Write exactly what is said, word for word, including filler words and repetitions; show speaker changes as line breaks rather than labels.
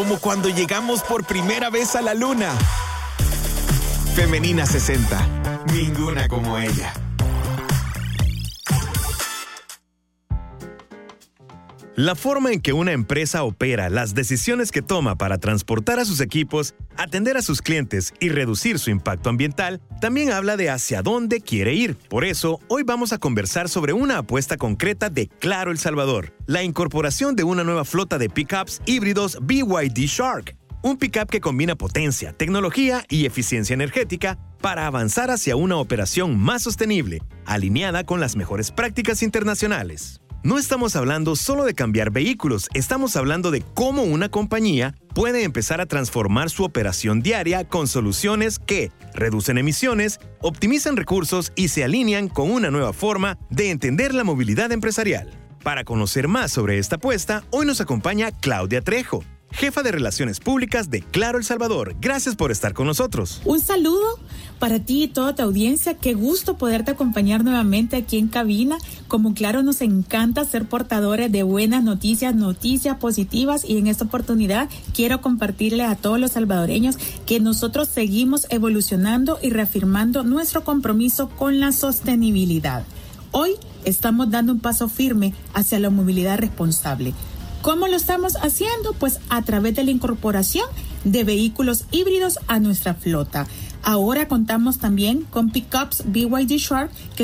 Como cuando llegamos por primera vez a la luna. Femenina sesenta. Ninguna como ella.
La forma en que una empresa opera, las decisiones que toma para transportar a sus equipos, atender a sus clientes y reducir su impacto ambiental, también habla de hacia dónde quiere ir. Por eso, hoy vamos a conversar sobre una apuesta concreta de Claro El Salvador, la incorporación de una nueva flota de pickups híbridos B Y D Shark. Un pickup que combina potencia, tecnología y eficiencia energética para avanzar hacia una operación más sostenible, alineada con las mejores prácticas internacionales. No estamos hablando solo de cambiar vehículos, estamos hablando de cómo una compañía puede empezar a transformar su operación diaria con soluciones que reducen emisiones, optimizan recursos y se alinean con una nueva forma de entender la movilidad empresarial. Para conocer más sobre esta apuesta, hoy nos acompaña Claudia Trejo, jefa de Relaciones Públicas de Claro El Salvador. Gracias por estar con nosotros.
Un saludo para ti y toda tu audiencia. Qué gusto poderte acompañar nuevamente aquí en cabina. Como Claro, nos encanta ser portadores de buenas noticias, noticias positivas, y en esta oportunidad quiero compartirles a todos los salvadoreños que nosotros seguimos evolucionando y reafirmando nuestro compromiso con la sostenibilidad. Hoy estamos dando un paso firme hacia la movilidad responsable. ¿Cómo lo estamos haciendo? Pues a través de la incorporación de vehículos híbridos a nuestra flota. Ahora contamos también con pickups B Y D Shark, que